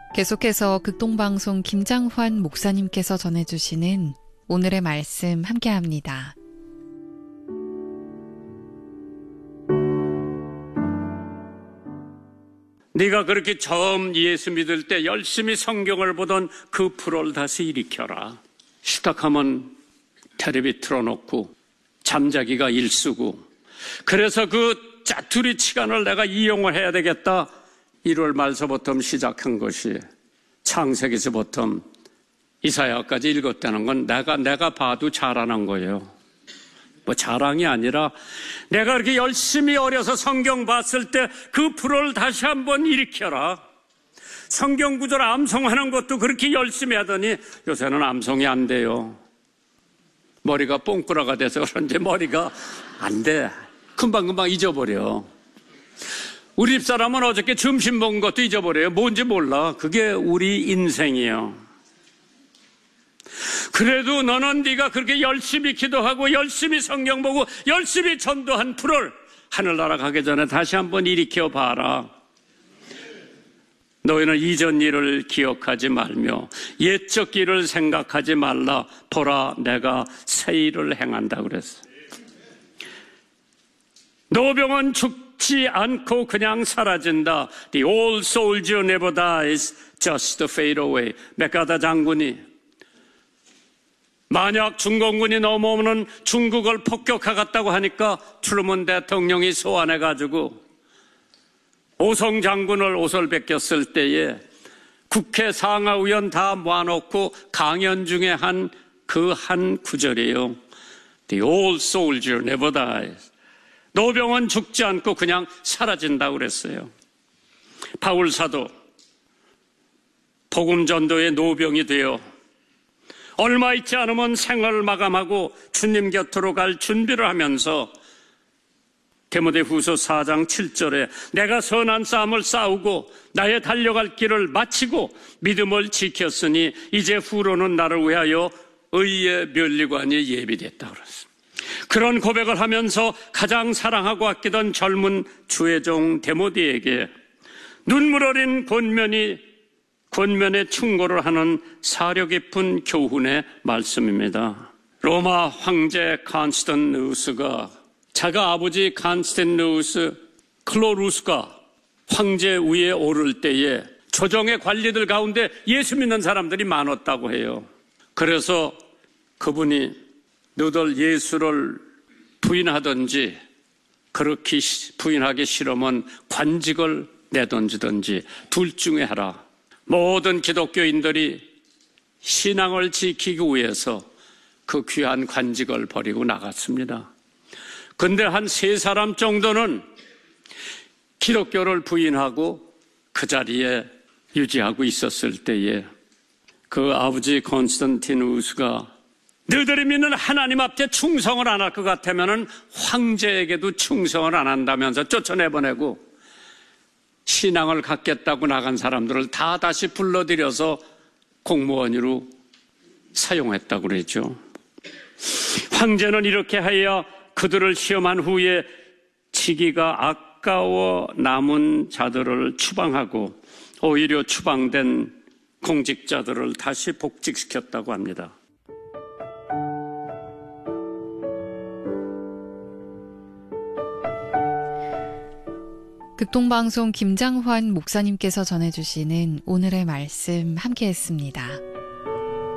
계속해서 극동방송 김장환 목사님께서 전해주시는 오늘의 말씀 함께합니다. 네가 그렇게 처음 예수 믿을 때 열심히 성경을 보던 그 프로를 다시 일으켜라. 시작하면 텔레비 틀어놓고 잠자기가 일쑤고, 그래서 그 짜투리 시간을 내가 이용을 해야 되겠다. 1월 말서부터 시작한 것이 창세기서부터 이사야까지 읽었다는 건 내가 봐도 자랑한 거예요. 뭐 자랑이 아니라 내가 그렇게 열심히 어려서 성경 봤을 때 그 프로를 다시 한번 일으켜라. 성경 구절 암송하는 것도 그렇게 열심히 하더니 요새는 암송이 안 돼요. 머리가 뽕꾸라가 돼서 그런지 머리가 안 돼. 금방금방 잊어버려. 우리 집사람은 어저께 점심 먹은 것도 잊어버려요. 뭔지 몰라. 그게 우리 인생이에요. 그래도 너는 네가 그렇게 열심히 기도하고 열심히 성경 보고 열심히 전도한 풀을 하늘나라 가기 전에 다시 한번 일으켜 봐라. 너희는 이전 일을 기억하지 말며 옛적 일을 생각하지 말라. 보라, 내가 새 일을 행한다 그랬어. 노병은 죽지 않고 그냥 사라진다. The old soldier never dies, just fade away. 맥가다 장군이 만약 중공군이 넘어오면 중국을 폭격하겠다고 하니까 트루먼 대통령이 소환해가지고 오성 장군을 옷을 벗겼을 때에 국회 상하의원 다 모아놓고 강연 중에 한 구절이에요. The old soldier never dies. 노병은 죽지 않고 그냥 사라진다고 그랬어요. 바울 사도 복음 전도의 노병이 되어 얼마 있지 않으면 생을 마감하고 주님 곁으로 갈 준비를 하면서 디모데후서 4장 7절에 내가 선한 싸움을 싸우고 나의 달려갈 길을 마치고 믿음을 지켰으니 이제 후로는 나를 위하여 의의 면류관이 예비됐다 그랬습니다. 그런 고백을 하면서 가장 사랑하고 아끼던 젊은 주의 종 디모데에게 눈물 어린 권면의 충고를 하는 사려 깊은 교훈의 말씀입니다. 로마 황제 칸스탄누스가 자가 아버지 칸스탄누스 클로루스가 황제 위에 오를 때에 조정의 관리들 가운데 예수 믿는 사람들이 많았다고 해요. 그래서 그분이 너들 예수를 부인하든지 그렇게 부인하기 싫으면 관직을 내던지든지 둘 중에 하라. 모든 기독교인들이 신앙을 지키기 위해서 그 귀한 관직을 버리고 나갔습니다. 근데 한 3사람 정도는 기독교를 부인하고 그 자리에 유지하고 있었을 때에 그 아버지 콘스탄티누스가 너희들이 믿는 하나님 앞에 충성을 안 할 것 같으면 황제에게도 충성을 안 한다면서 쫓아내보내고 신앙을 갖겠다고 나간 사람들을 다 다시 불러들여서 공무원으로 사용했다고 그랬죠. 황제는 이렇게 하여 그들을 시험한 후에 지기가 아까워 남은 자들을 추방하고 오히려 추방된 공직자들을 다시 복직시켰다고 합니다. 극동방송 김장환 목사님께서 전해주시는 오늘의 말씀 함께했습니다.